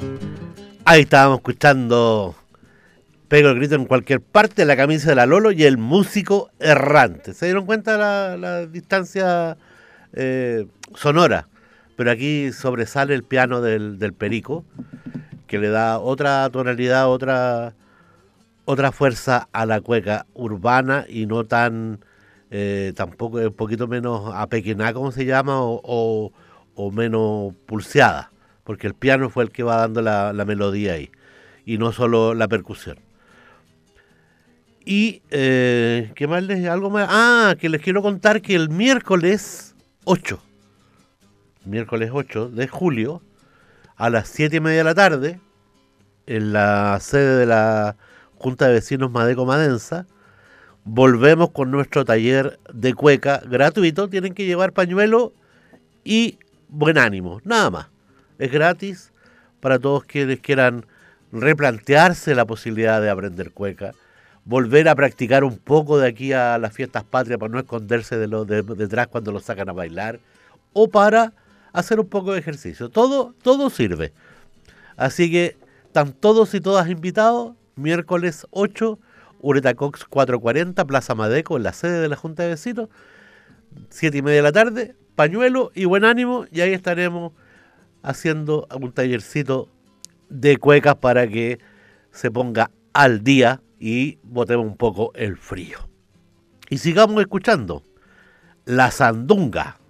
Ahí estábamos escuchando Pego el grito en cualquier parte, la camisa de la Lolo y el músico errante. ¿Se dieron cuenta la distancia sonora? Pero aquí sobresale el piano del Perico, que le da otra tonalidad, otra fuerza a la cueca urbana y no tan, tampoco, un poquito menos apequená, como se llama, o menos pulseada, porque el piano fue el que va dando la melodía ahí, y no solo la percusión. Y, ¿qué más algo más? Ah, que les quiero contar que el miércoles 8 de julio, a las 7:30 de la tarde, en la sede de la Junta de Vecinos Madeco Madensa, volvemos con nuestro taller de cueca gratuito. Tienen que llevar pañuelo y buen ánimo, nada más. Es gratis para todos quienes quieran replantearse la posibilidad de aprender cueca, volver a practicar un poco de aquí a las fiestas patrias para no esconderse detrás cuando los sacan a bailar, o para hacer un poco de ejercicio. Todo sirve. Así que están todos y todas invitados, miércoles 8, Ureta Cox 440, Plaza Madeco, en la sede de la Junta de Vecinos, 7:30 de la tarde, pañuelo y buen ánimo, y ahí estaremos haciendo un tallercito de cuecas para que se ponga al día y botemos un poco el frío. Y sigamos escuchando La Sandunga.